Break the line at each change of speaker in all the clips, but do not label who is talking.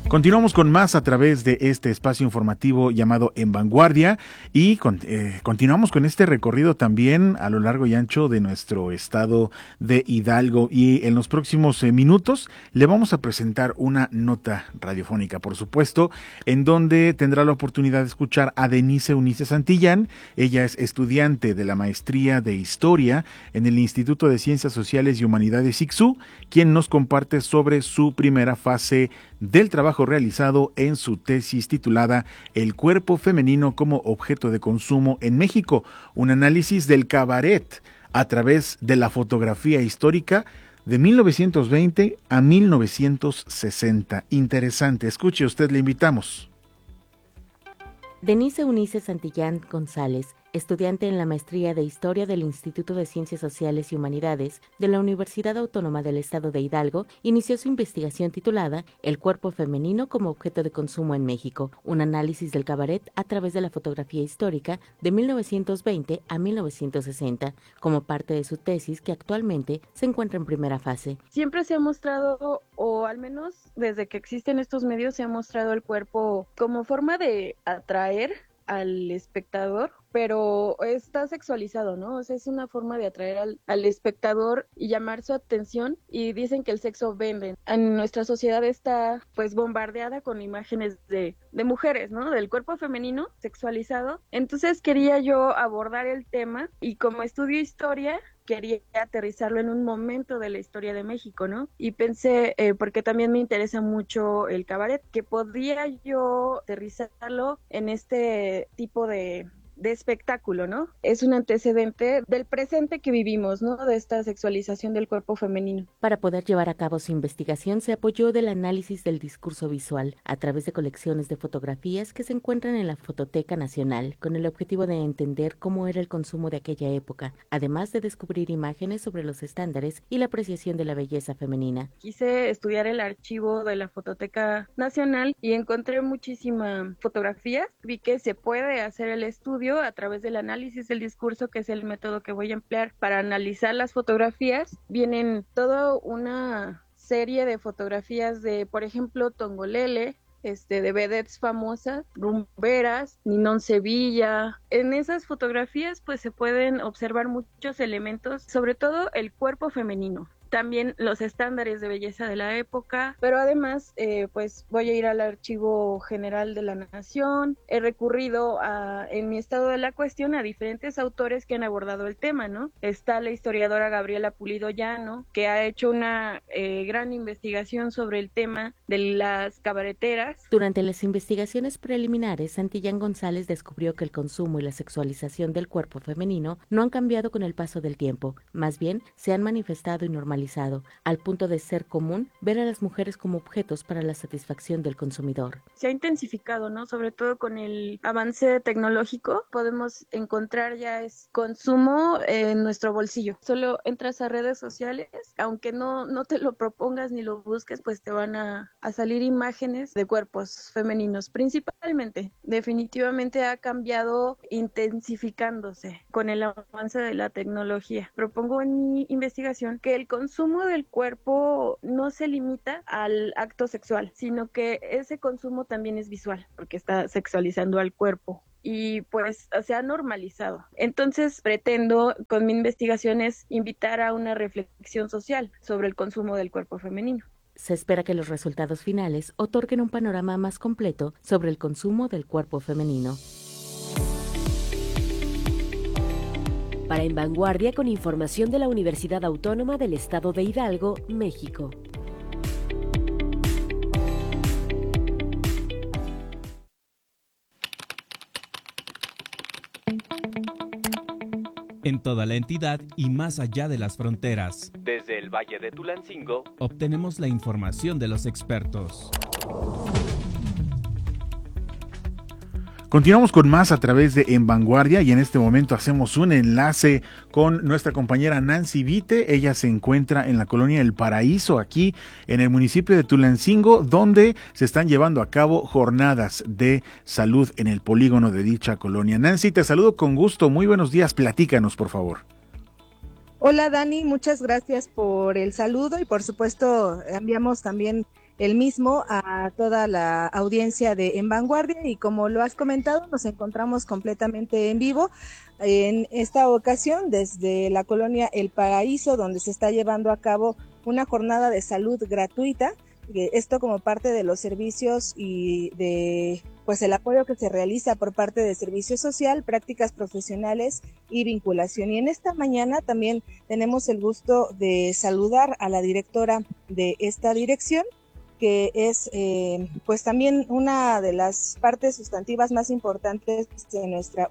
Continuamos con más a través de este espacio informativo llamado En Vanguardia y continuamos con este recorrido también a lo largo y ancho de nuestro estado de Hidalgo, y en los próximos minutos le vamos a presentar una nota radiofónica, por supuesto, en donde tendrá la oportunidad de escuchar a Denise Eunice Santillán. Ella es estudiante de la maestría de Historia en el Instituto de Ciencias Sociales y Humanidades ICSU, quien nos comparte sobre su primera fase del trabajo realizado en su tesis titulada El cuerpo femenino como objeto de consumo en México, un análisis del cabaret a través de la fotografía histórica de 1920 a 1960. Interesante, escuche usted, le invitamos.
Denise Eunice Santillán González, estudiante en la maestría de Historia del Instituto de Ciencias Sociales y Humanidades de la Universidad Autónoma del Estado de Hidalgo, inició su investigación titulada El cuerpo femenino como objeto de consumo en México, un análisis del cabaret a través de la fotografía histórica de 1920 a 1960, como parte de su tesis que actualmente se encuentra en primera fase.
Siempre se ha mostrado, o al menos desde que existen estos medios, se ha mostrado el cuerpo como forma de atraer al espectador, pero está sexualizado, ¿no? O sea, es una forma de atraer al espectador y llamar su atención, y dicen que el sexo vende. En nuestra sociedad está pues bombardeada con imágenes de mujeres, ¿no? Del cuerpo femenino sexualizado. Entonces quería yo abordar el tema, y como estudio historia, quería aterrizarlo en un momento de la historia de México, ¿no? Y pensé, porque también me interesa mucho el cabaret, que podría yo aterrizarlo en este tipo de espectáculo, ¿no? Es un antecedente del presente que vivimos, ¿no? De esta sexualización del cuerpo femenino.
Para poder llevar a cabo su investigación, se apoyó del análisis del discurso visual a través de colecciones de fotografías que se encuentran en la Fototeca Nacional, con el objetivo de entender cómo era el consumo de aquella época, además de descubrir imágenes sobre los estándares y la apreciación de la belleza femenina.
Quise estudiar el archivo de la Fototeca Nacional y encontré muchísimas fotografías. Vi que se puede hacer el estudio a través del análisis del discurso, que es el método que voy a emplear para analizar las fotografías. Vienen toda una serie de fotografías de, por ejemplo, Tongolele, de vedettes famosas, rumberas, Ninón Sevilla. En esas fotografías pues se pueden observar muchos elementos, sobre todo el cuerpo femenino. También los estándares de belleza de la época, pero además pues voy a ir al Archivo General de la Nación. He recurrido en mi estado de la cuestión a diferentes autores que han abordado el tema, ¿no? Está la historiadora Gabriela Pulido Llano, que ha hecho una gran investigación sobre el tema de las cabareteras.
Durante las investigaciones preliminares, Santillán González descubrió que el consumo y la sexualización del cuerpo femenino no han cambiado con el paso del tiempo, más bien se han manifestado y normalizado, al punto de ser común ver a las mujeres como objetos para la satisfacción del consumidor.
Se ha intensificado, ¿no? Sobre todo con el avance tecnológico, podemos encontrar ya consumo en nuestro bolsillo. Solo entras a redes sociales, aunque no te lo propongas ni lo busques, pues te van a salir imágenes de cuerpos femeninos, principalmente. Definitivamente ha cambiado, intensificándose con el avance de la tecnología. Propongo en mi investigación que el consumo del cuerpo no se limita al acto sexual, sino que ese consumo también es visual, porque está sexualizando al cuerpo y pues se ha normalizado. Entonces pretendo con mi investigación es invitar a una reflexión social sobre el consumo del cuerpo femenino.
Se espera que los resultados finales otorguen un panorama más completo sobre el consumo del cuerpo femenino.
Para En Vanguardia, con información de la Universidad Autónoma del Estado de Hidalgo, México.
En toda la entidad y más allá de las fronteras.
Desde el Valle de Tulancingo,
obtenemos la información de los expertos.
Continuamos con más a través de En Vanguardia, y en este momento hacemos un enlace con nuestra compañera Nancy Vite. Ella se encuentra en la colonia El Paraíso, aquí en el municipio de Tulancingo, donde se están llevando a cabo jornadas de salud en el polígono de dicha colonia. Nancy, te saludo con gusto. Muy buenos días. Platícanos, por favor.
Hola, Dani. Muchas gracias por el saludo y por supuesto enviamos también el mismo a a toda la audiencia de En Vanguardia, y como lo has comentado, nos encontramos completamente en vivo en esta ocasión desde la colonia El Paraíso, donde se está llevando a cabo una jornada de salud gratuita, esto como parte de los servicios y de pues el apoyo que se realiza por parte de Servicio Social, Prácticas Profesionales y Vinculación. Y en esta mañana también tenemos el gusto de saludar a la directora de esta dirección, que es pues también una de las partes sustantivas más importantes de nuestra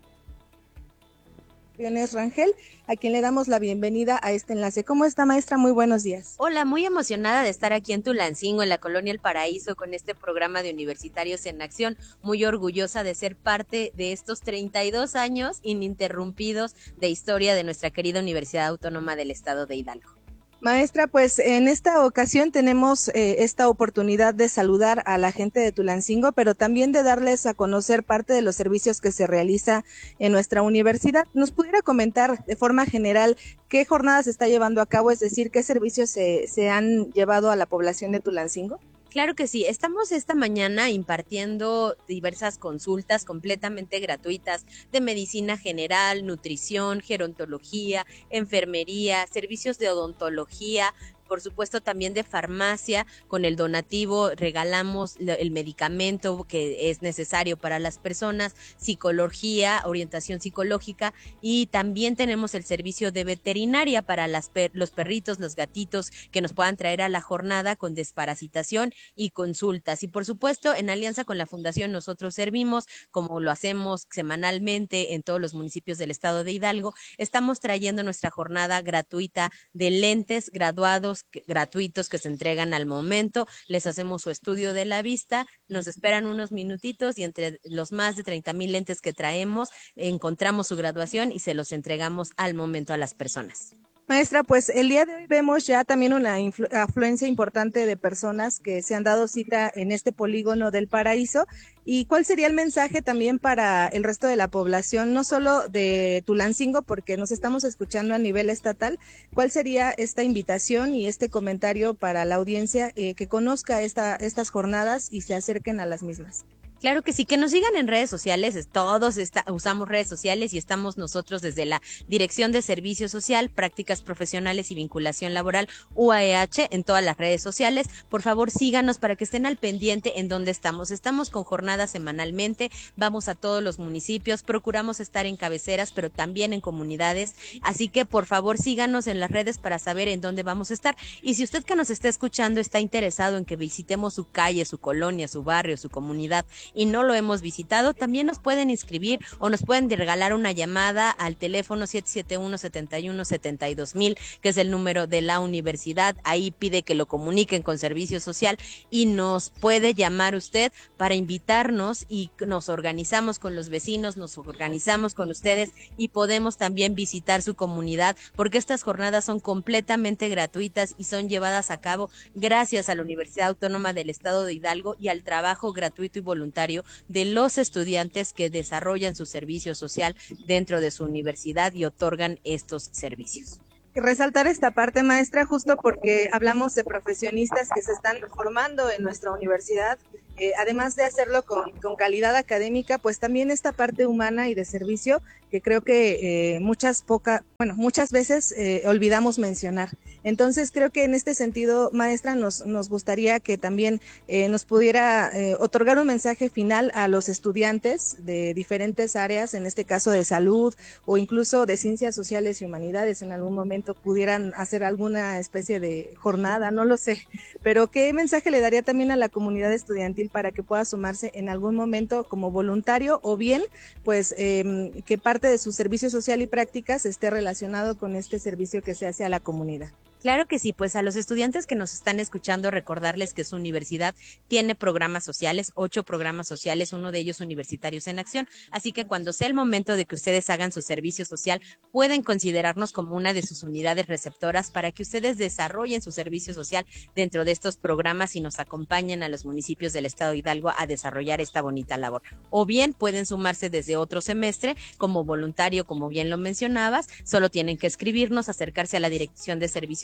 Rangel, a quien le damos la bienvenida a este enlace. ¿Cómo está, maestra? Muy buenos días.
Hola, muy emocionada de estar aquí en Tulancingo, en la colonia El Paraíso, con este programa de Universitarios en Acción. Muy orgullosa de ser parte de estos 32 años ininterrumpidos de historia de nuestra querida Universidad Autónoma del Estado de Hidalgo.
Maestra, pues en esta ocasión tenemos esta oportunidad de saludar a la gente de Tulancingo, pero también de darles a conocer parte de los servicios que se realiza en nuestra universidad. ¿Nos pudiera comentar de forma general qué jornadas se está llevando a cabo, es decir, qué servicios se han llevado a la población de Tulancingo?
Claro que sí, estamos esta mañana impartiendo diversas consultas completamente gratuitas de medicina general, nutrición, gerontología, enfermería, servicios de odontología, por supuesto también de farmacia. Con el donativo regalamos el medicamento que es necesario para las personas, psicología, orientación psicológica, y también tenemos el servicio de veterinaria para los perritos, los gatitos que nos puedan traer a la jornada con desparasitación y consultas. Y por supuesto, en alianza con la Fundación nosotros servimos, como lo hacemos semanalmente en todos los municipios del estado de Hidalgo, estamos trayendo nuestra jornada gratuita de lentes graduados gratuitos que se entregan al momento. Les hacemos su estudio de la vista, nos esperan unos minutitos y entre los más de 30,000 lentes que traemos encontramos su graduación y se los entregamos al momento a las personas.
Maestra, pues el día de hoy vemos ya también una afluencia importante de personas que se han dado cita en este polígono del Paraíso. ¿Y cuál sería el mensaje también para el resto de la población, no solo de Tulancingo, porque nos estamos escuchando a nivel estatal? ¿Cuál sería esta invitación y este comentario para la audiencia que conozca estas jornadas y se acerquen a las mismas?
Claro que sí, que nos sigan en redes sociales, todos usamos redes sociales y estamos nosotros desde la Dirección de Servicio Social, Prácticas Profesionales y Vinculación Laboral, UAEH, en todas las redes sociales. Por favor, síganos para que estén al pendiente en dónde estamos. Estamos con jornadas semanalmente, vamos a todos los municipios, procuramos estar en cabeceras, pero también en comunidades, así que por favor síganos en las redes para saber en dónde vamos a estar. Y si usted que nos está escuchando está interesado en que visitemos su calle, su colonia, su barrio, su comunidad, y no lo hemos visitado, también nos pueden inscribir o nos pueden regalar una llamada al teléfono 771-71-72,000, que es el número de la universidad. Ahí pide que lo comuniquen con Servicio Social y nos puede llamar usted para invitarnos, y nos organizamos con los vecinos, nos organizamos con ustedes y podemos también visitar su comunidad, porque estas jornadas son completamente gratuitas y son llevadas a cabo gracias a la Universidad Autónoma del Estado de Hidalgo y al trabajo gratuito y voluntario de los estudiantes que desarrollan su servicio social dentro de su universidad y otorgan estos servicios.
Resaltar esta parte, maestra, justo porque hablamos de profesionistas que se están formando en nuestra universidad, además de hacerlo con calidad académica, pues también esta parte humana y de servicio que creo que muchas veces olvidamos mencionar. Entonces creo que en este sentido, maestra, nos gustaría que también nos pudiera otorgar un mensaje final a los estudiantes de diferentes áreas, en este caso de salud o incluso de ciencias sociales y humanidades. En algún momento pudieran hacer alguna especie de jornada, no lo sé, pero ¿qué mensaje le daría también a la comunidad estudiantil para que pueda sumarse en algún momento como voluntario, o bien pues que parte de su servicio social y prácticas esté relacionado con este servicio que se hace a la comunidad?
Claro que sí, pues a los estudiantes que nos están escuchando, recordarles que su universidad tiene programas sociales, 8 programas sociales, uno de ellos Universitarios en Acción, así que cuando sea el momento de que ustedes hagan su servicio social, pueden considerarnos como una de sus unidades receptoras para que ustedes desarrollen su servicio social dentro de estos programas y nos acompañen a los municipios del estado de Hidalgo a desarrollar esta bonita labor. O bien pueden sumarse desde otro semestre como voluntario, como bien lo mencionabas, solo tienen que escribirnos, acercarse a la Dirección de Servicios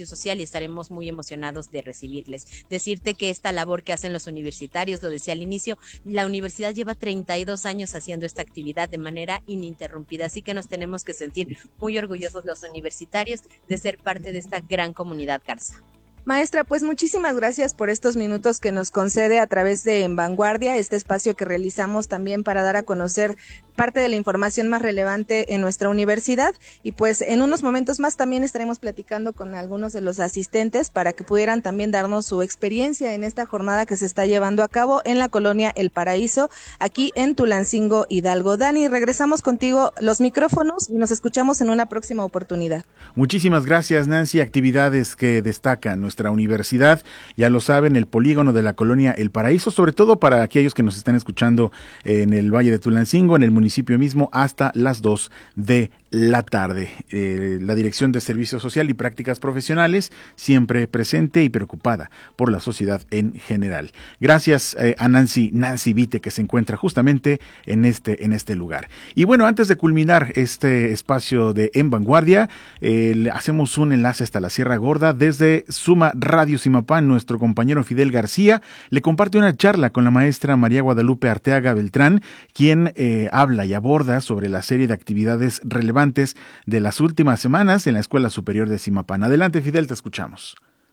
servicio social y estaremos muy emocionados de recibirles. Decirte que esta labor que hacen los universitarios, lo decía al inicio, la universidad lleva 32 años haciendo esta actividad de manera ininterrumpida, así que nos tenemos que sentir muy orgullosos los universitarios de ser parte de esta gran comunidad garza.
Maestra, pues muchísimas gracias por estos minutos que nos concede a través de En Vanguardia, este espacio que realizamos también para dar a conocer parte de la información más relevante en nuestra universidad, y pues en unos momentos más también estaremos platicando con algunos de los asistentes para que pudieran también darnos su experiencia en esta jornada que se está llevando a cabo en la colonia El Paraíso, aquí en Tulancingo, Hidalgo. Dani, regresamos contigo los micrófonos y nos escuchamos en una próxima oportunidad.
Muchísimas gracias, Nancy. Actividades que destacan nuestra universidad, ya lo saben, el polígono de la colonia El Paraíso, sobre todo para aquellos que nos están escuchando en el Valle de Tulancingo, en el municipio mismo, hasta las 2 de la tarde. La Dirección de Servicio Social y Prácticas Profesionales, siempre presente y preocupada por la sociedad en general. Gracias a Nancy Vite, que se encuentra justamente en este lugar. Y bueno, antes de culminar este espacio de En Vanguardia, hacemos un enlace hasta la Sierra Gorda. Desde Suma Radio Zimapán, nuestro compañero Fidel García le comparte una charla con la maestra María Guadalupe Arteaga Beltrán, quien habla y aborda sobre la serie de actividades relevantes de las últimas semanas en la Escuela Superior de Zimapán. Adelante, Fidel, te escuchamos.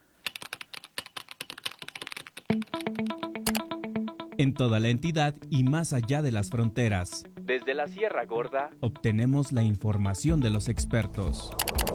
En toda la entidad y más allá de las fronteras.
Desde la Sierra Gorda
obtenemos la información de los expertos.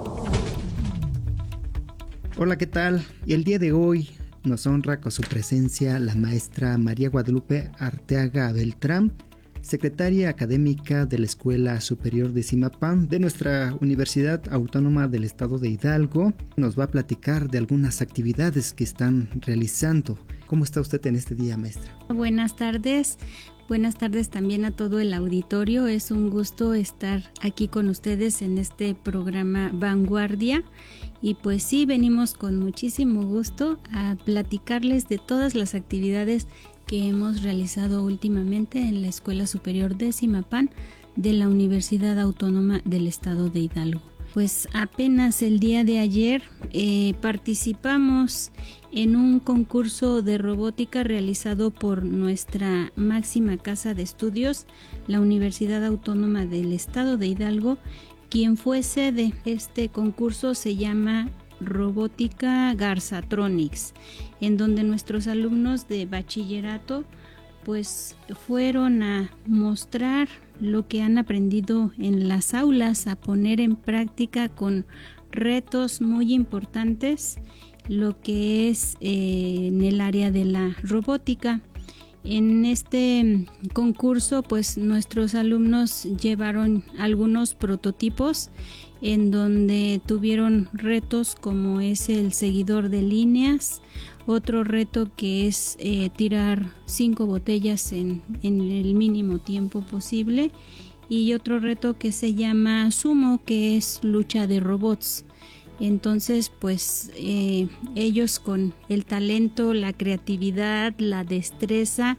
Hola, ¿qué tal? El día de hoy nos honra con su presencia la maestra María Guadalupe Arteaga Beltrán, secretaria académica de la Escuela Superior de Zimapán de nuestra Universidad Autónoma del Estado de Hidalgo. Nos va a platicar de algunas actividades que están realizando. ¿Cómo está usted en este día, maestra?
Buenas tardes también a todo el auditorio. Es un gusto estar aquí con ustedes en este programa Vanguardia. Y pues sí, venimos con muchísimo gusto a platicarles de todas las actividades que hemos realizado últimamente en la Escuela Superior de Zimapán de la Universidad Autónoma del Estado de Hidalgo. Pues apenas el día de ayer participamos en un concurso de robótica realizado por nuestra máxima casa de estudios, la Universidad Autónoma del Estado de Hidalgo. Quien fue sede. Este concurso se llama Robótica Garzatronics, en donde nuestros alumnos de bachillerato pues fueron a mostrar lo que han aprendido en las aulas, a poner en práctica con retos muy importantes lo que es en el área de la robótica. En este concurso, pues nuestros alumnos llevaron algunos prototipos en donde tuvieron retos como es el seguidor de líneas, otro reto que es tirar 5 botellas en el mínimo tiempo posible, y otro reto que se llama sumo, que es lucha de robots. Entonces, pues ellos con el talento, la creatividad, la destreza,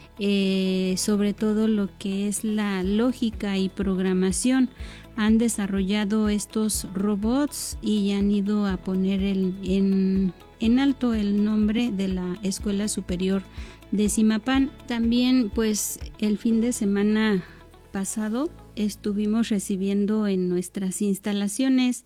sobre todo lo que es la lógica y programación, han desarrollado estos robots y han ido a poner en alto el nombre de la Escuela Superior de Zimapán. También, pues el fin de semana pasado estuvimos recibiendo en nuestras instalaciones